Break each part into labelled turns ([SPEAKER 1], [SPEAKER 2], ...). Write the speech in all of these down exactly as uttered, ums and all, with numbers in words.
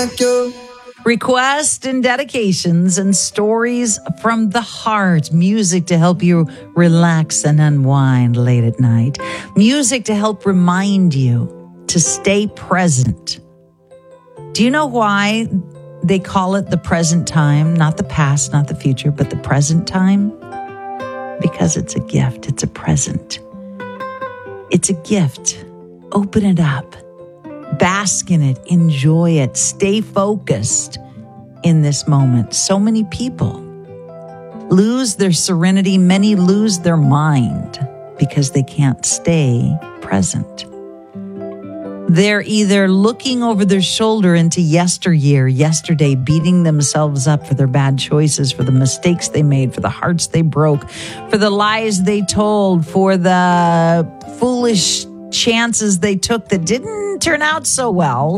[SPEAKER 1] like you.
[SPEAKER 2] Requests and dedications and stories from the heart. Music to help you relax and unwind late at night. Music to help remind you to stay present. Do you know why they call it the present time? Not the past, not the future, but the present time? Because it's a gift. It's a present. It's a gift. Open it up. Bask in it, enjoy it, stay focused in this moment. So many people lose their serenity. Many lose their mind because they can't stay present. They're either looking over their shoulder into yesteryear, yesterday, beating themselves up for their bad choices, for the mistakes they made, for the hearts they broke, for the lies they told, for the foolish chances they took that didn't turn out so well.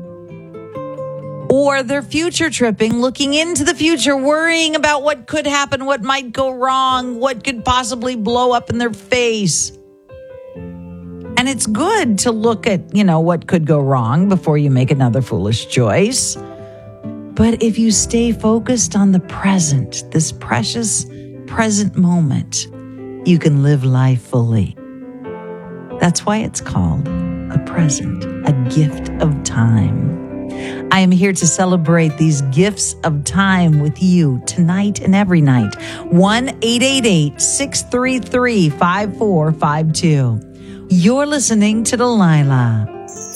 [SPEAKER 2] Or they're future tripping, looking into the future, worrying about what could happen, what might go wrong, what could possibly blow up in their face. And it's good to look at, you know, what could go wrong before you make another foolish choice. But if you stay focused on the present, this precious present moment, you can live life fully. That's why it's called a present, a gift of time. I am here to celebrate these gifts of time with you tonight and every night. one eight eight eight, six three three, five four five two. You're listening to Delilah.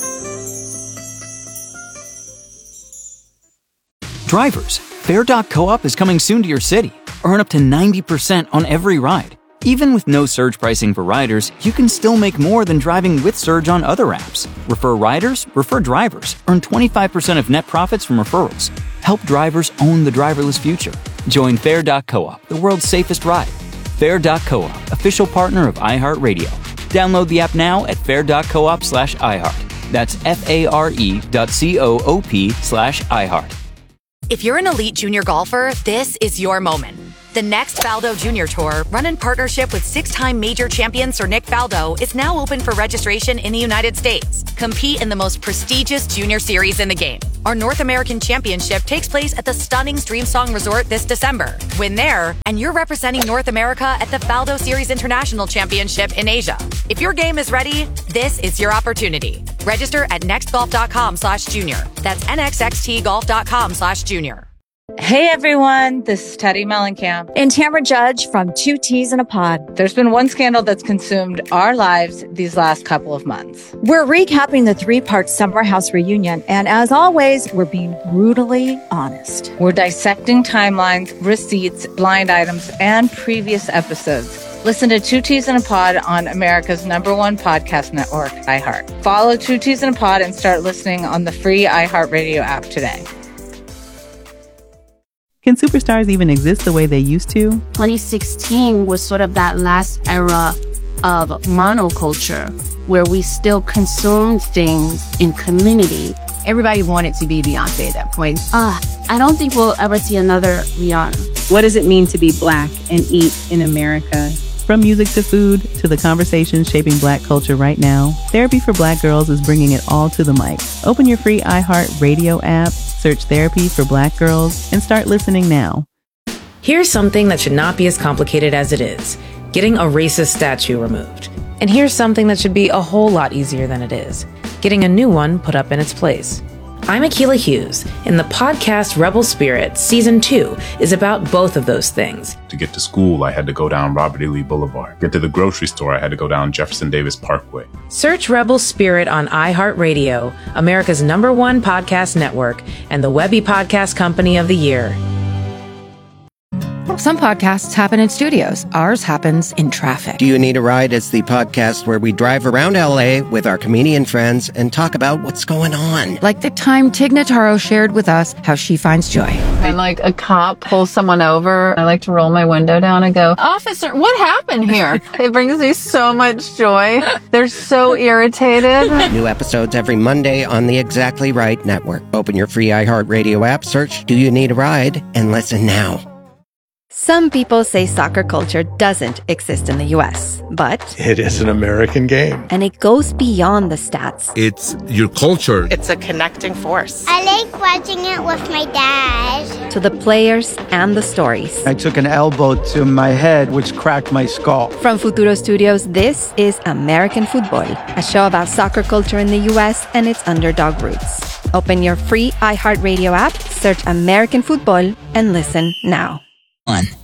[SPEAKER 3] Drivers, Fare dot Co-op is coming soon to your city. Earn up to ninety percent on every ride. Even with no surge pricing for riders, you can still make more than driving with Surge on other apps. Refer riders, refer drivers. Earn twenty-five percent of net profits from referrals. Help drivers own the driverless future. Join Fare dot Co-op, the world's safest ride. Fare dot Co-op, official partner of iHeartRadio. Download the app now at fare dot coop slash iHeart. That's F-A-R-E dot C-O-O-P slash iHeart.
[SPEAKER 4] If you're an elite junior golfer, this is your moment. The next Faldo Junior Tour, run in partnership with six-time major champion Sir Nick Faldo, is now open for registration in the United States. Compete in the most prestigious junior series in the game. Our North American Championship takes place at the stunning Streamsong Resort this December. Win there, and you're representing North America at the Faldo Series International Championship in Asia. If your game is ready, this is your opportunity. Register at nextgolf.com slash junior. That's nxxtgolf.com slash junior.
[SPEAKER 5] Hey everyone, this is Teddy Mellencamp
[SPEAKER 6] and Tamara Judge from Two Teas in a Pod.
[SPEAKER 5] There's been one scandal that's consumed our lives these last couple of months.
[SPEAKER 6] We're recapping the three-part Summer House reunion, and as always, we're being brutally honest.
[SPEAKER 5] We're dissecting timelines, receipts, blind items, and previous episodes. Listen to Two Teas in a Pod on America's number one podcast network, iHeart. Follow Two Teas in a Pod and start listening on the free iHeartRadio app today.
[SPEAKER 7] Can superstars even exist the way they used to?
[SPEAKER 8] twenty sixteen was sort of that last era of monoculture where we still consumed things in community.
[SPEAKER 9] Everybody wanted to be Beyonce at that point.
[SPEAKER 8] Uh, I don't think we'll ever see another Rihanna.
[SPEAKER 10] What does it mean to be Black and eat in America?
[SPEAKER 7] From music to food to the conversations shaping Black culture right now, Therapy for Black Girls is bringing it all to the mic. Open your free iHeartRadio app, search Therapy for Black Girls, and start listening now.
[SPEAKER 11] Here's something that should not be as complicated as it is: getting a racist statue removed. And here's something that should be a whole lot easier than it is: getting a new one put up in its place. I'm Akilah Hughes, and the podcast Rebel Spirit Season two is about both of those things.
[SPEAKER 12] To get to school, I had to go down Robert E. Lee Boulevard. Get to the grocery store, I had to go down Jefferson Davis Parkway.
[SPEAKER 11] Search Rebel Spirit on iHeartRadio, America's number one podcast network, and the Webby Podcast Company of the Year.
[SPEAKER 13] Some podcasts happen in studios. Ours happens in traffic.
[SPEAKER 14] Do You Need a Ride is the podcast where we drive around L A with our comedian friends and talk about what's going on.
[SPEAKER 13] Like the time Tig Notaro shared with us how she finds joy.
[SPEAKER 15] When like a cop pulls someone over, I like to roll my window down and go, "Officer, what happened here?" It brings me so much joy. They're so irritated.
[SPEAKER 14] New episodes every Monday on the Exactly Right Network. Open your free iHeartRadio app, search Do You Need a Ride, and listen now.
[SPEAKER 1] Some people say soccer culture doesn't exist in the U S, but
[SPEAKER 16] it is an American game.
[SPEAKER 1] And it goes beyond the stats.
[SPEAKER 17] It's your culture.
[SPEAKER 18] It's a connecting force.
[SPEAKER 19] I like watching it with my dad.
[SPEAKER 1] To the players and the stories.
[SPEAKER 20] I took an elbow to my head, which cracked my skull.
[SPEAKER 1] From Futuro Studios, this is American Football, a show about soccer culture in the U S and its underdog roots. Open your free iHeartRadio app, search American Football, and listen now.
[SPEAKER 2] One.